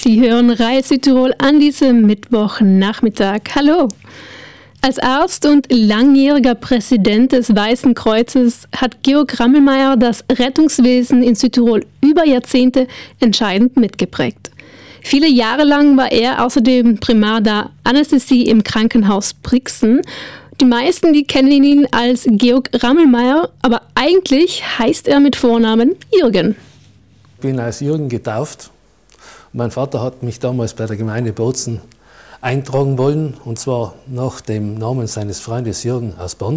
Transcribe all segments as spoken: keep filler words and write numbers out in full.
Sie hören Rai Südtirol an diesem Mittwochnachmittag. Hallo! Als Arzt und langjähriger Präsident des Weißen Kreuzes hat Georg Rammelmeier das Rettungswesen in Südtirol über Jahrzehnte entscheidend mitgeprägt. Viele Jahre lang war er außerdem Primar der Anästhesie im Krankenhaus Brixen. Die meisten, die kennen ihn als Georg Rammelmeier, aber eigentlich heißt er mit Vornamen Jürgen. Ich bin als Jürgen getauft. Mein Vater hat mich damals bei der Gemeinde Bozen eintragen wollen, und zwar nach dem Namen seines Freundes Jürgen aus Bonn.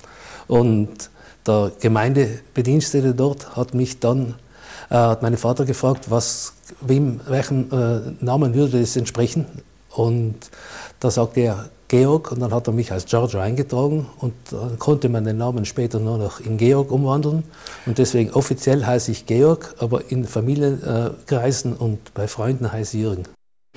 Und der Gemeindebedienstete dort hat mich dann, äh, hat meinen Vater gefragt, was, wem, welchem äh, Namen würde es entsprechen. Und da sagte er Georg, und dann hat er mich als Giorgio eingetragen, und dann konnte man den Namen später nur noch in Georg umwandeln. Und deswegen offiziell heiße ich Georg, aber in Familienkreisen und bei Freunden heiße ich Jürgen.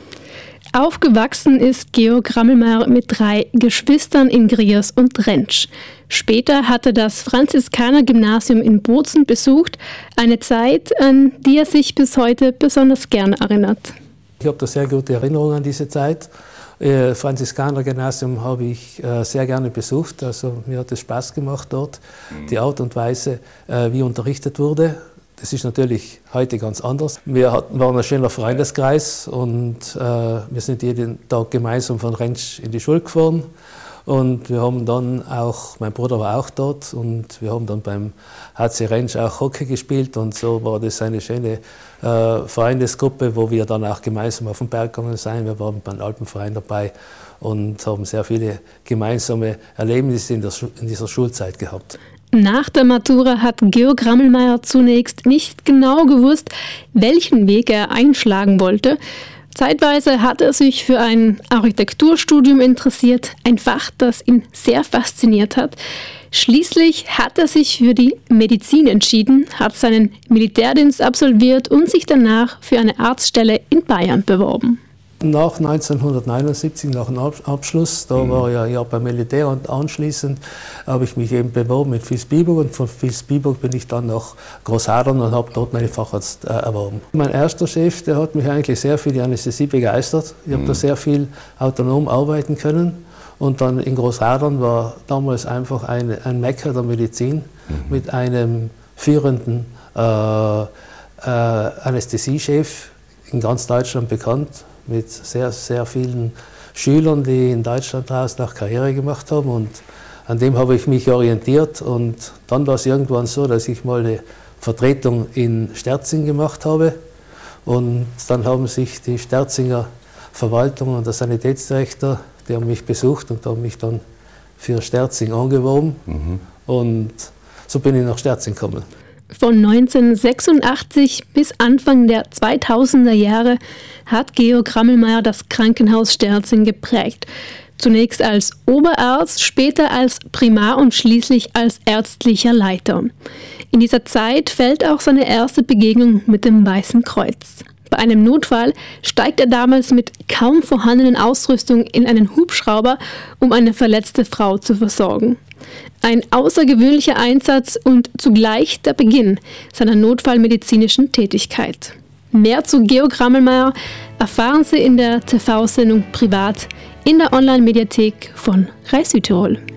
Aufgewachsen ist Georg Rammelmeier mit drei Geschwistern in Griers und Rentsch. Später hat er das Franziskaner-Gymnasium in Bozen besucht, eine Zeit, an die er sich bis heute besonders gern erinnert. Ich habe da sehr gute Erinnerungen an diese Zeit. Äh, Franziskaner-Gymnasium habe ich äh, sehr gerne besucht, also mir hat es Spaß gemacht dort, mhm. die Art und Weise, äh, wie unterrichtet wurde. Das ist natürlich heute ganz anders. Wir hatten, waren ein schöner Freundeskreis, und äh, wir sind jeden Tag gemeinsam von Rentsch in die Schule gefahren. Und wir haben dann auch, mein Bruder war auch dort, und wir haben dann beim H C Rentsch auch Hockey gespielt, und so war das eine schöne äh, Freundesgruppe, wo wir dann auch gemeinsam auf den Berg gegangen sind. Wir waren beim Alpenverein dabei und haben sehr viele gemeinsame Erlebnisse in, der, in dieser Schulzeit gehabt. Nach der Matura hat Georg Rammelmeier zunächst nicht genau gewusst, welchen Weg er einschlagen wollte. Zeitweise hat er sich für ein Architekturstudium interessiert, ein Fach, das ihn sehr fasziniert hat. Schließlich hat er sich für die Medizin entschieden, hat seinen Militärdienst absolviert und sich danach für eine Arztstelle in Bayern beworben. Nach neunzehnhundertneunundsiebzig, nach dem Abschluss, da mhm. war ich ein Jahr beim Militär, und anschließend habe ich mich eben beworben mit Vilsbiburg, und von Vilsbiburg bin ich dann nach Großhadern und habe dort meine Facharzt äh, erworben. Mein erster Chef, der hat mich eigentlich sehr für die Anästhesie begeistert. Ich mhm. habe da sehr viel autonom arbeiten können, und dann in Großhadern war damals einfach ein, ein Mekka der Medizin mhm. mit einem führenden äh, äh, Anästhesiechef, in ganz Deutschland bekannt, mit sehr, sehr vielen Schülern, die in Deutschland draußen auch Karriere gemacht haben, und an dem habe ich mich orientiert. Und dann war es irgendwann so, dass ich mal eine Vertretung in Sterzing gemacht habe, und dann haben sich die Sterzinger Verwaltung und der Sanitätsdirektor, die haben mich besucht und haben mich dann für Sterzing angeworben, mhm. und so bin ich nach Sterzing gekommen. Von neunzehnhundertsechsundachtzig bis Anfang der zweitausender Jahre hat Georg Rammelmeier das Krankenhaus Sterzing geprägt. Zunächst als Oberarzt, später als Primar und schließlich als ärztlicher Leiter. In dieser Zeit fällt auch seine erste Begegnung mit dem Weißen Kreuz. Bei einem Notfall steigt er damals mit kaum vorhandenen Ausrüstung in einen Hubschrauber, um eine verletzte Frau zu versorgen. Ein außergewöhnlicher Einsatz und zugleich der Beginn seiner notfallmedizinischen Tätigkeit. Mehr zu Georg Rammelmeier erfahren Sie in der T V-Sendung Privat in der Online-Mediathek von Rai Südtirol.